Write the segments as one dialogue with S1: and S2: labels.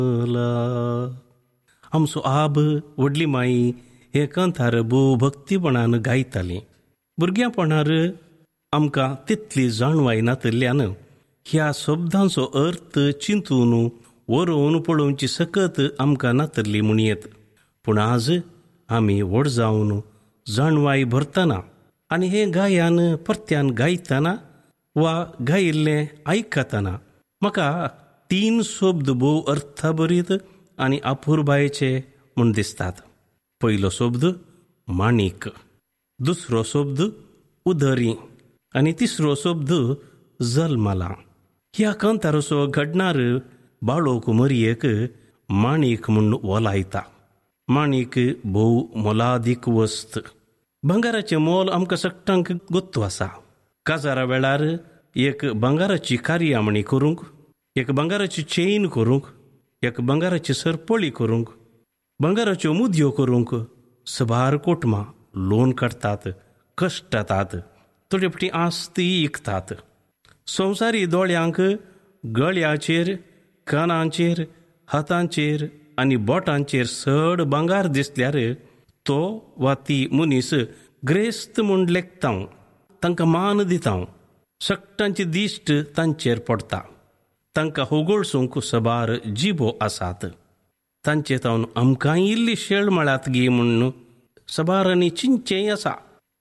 S1: आमचो आब व्हडली माई हे कंथार भोव भक्तीपणान गायताली. भुरग्यापणार आमकां तितली जाणवाय नातल्यान ह्या शब्दांचो अर्थ चिंतून वरोवन पळोवची सकत आमकां नातरली म्हूण येत. पूण आज आमी व्हड जावन जाणवाय भरतना आनी हे गायन परत्यान गायतना वा गायिल्लें आयकतना म्हाका 3 शब्द भोव अर्थभरीत आनी अपुर्बायेचे म्हूण दिसतात. पयलो शब्द माणिक, दुसरो शब्द उदरी आनी तिसरो शब्द जल्माला. ह्या कंथारचो घडणार बाळोक मरयेक माणिक म्हूण वलायता. माणिक भोव मोलादीक वस्त. भांगाराचें मोल आमकां सगळ्यांक गोत्तू आसा. काजारा वेळार एक भांगाराची कार्यामणी करूंक, एक भांगाराची चेन करूंक, एक भांगाराची सरपळी करूंक, भांगाराच्यो मुदयो करूंक सबार कोटमां लोन काडटात, कश्ट जातात, थोडे फावटी आस्ती इकतात. संवसारी दोळ्यांक गळ्याचेर, कानांचेर, हातांचेर आनी बोटांचेर चड भांगार दिसल्यार तो वा ती मनीस ग्रेस्त म्हूण लेखता, तांकां मान दिता, सगळ्यांची दिश्ट तांचेर पडटा. तांकां होगोळसूंक सबार जिबो आसात. तांचे तावन आमकांय इल्ली शेळ मळात गे म्हूण सबारांनी चिंचेय आसा.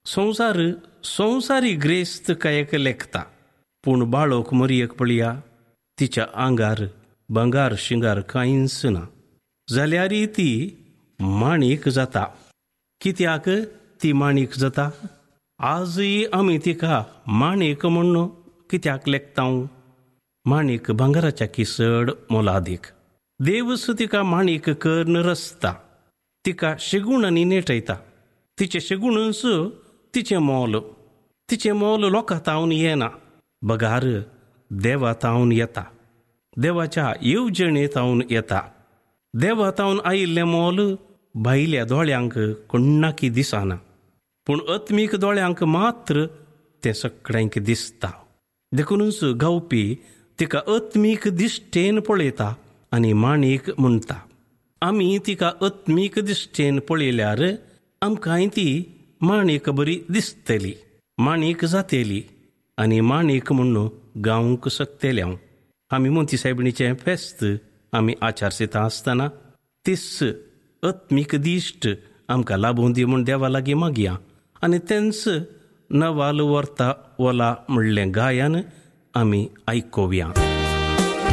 S1: संवसारी ग्रेस्त कांयक लेखता. पूण बाळोक मरयेक पळया, तिच्या आंगार भांगार शिंगार कांयच ना, जाल्यारय ती माणिक जाता. कित्याक ती माणिक जाता? आजय आमी तिका माणिक म्हूण कित्याक लेखता? माणिक भांगाराच्या किसड मोलादीक. देवच तिका माणिक करून रचता, तिका शेगुणांनी नेटयता. तिचे शेगुणच तिचें मोल. तिचें मोल लोकां तावन येना, बगार देवा तावन येता. देवाच्या येवजणे तावन येता. देवा तावन आयिल्लें मोल भायल्या दोळ्यांक कोणाकी दिसना, पूण आत्मीक दोळ्यांक मात्र तें सगळ्यांक दिसता. देखूनच गावपी तिका आत्मीक दिश्टेन पळयता आनी माणिक म्हणटा. आमी तिका आत्मीक दिश्टेन पळयल्यार आमकांय ती माणिक बरी दिसतली, माणिक जातेली आनी माणिक म्हूण गावंक शकतली. आमी मोती सायबिणीचें फेस्त आमी आचारसिता आसतना तीस आत्मीक दिश्ट आमकां लाबूं दी म्हूण देवा लागीं मागया आनी तेंच नवाल व्हरता ओला म्हणलें गायन आमी आयकोवया.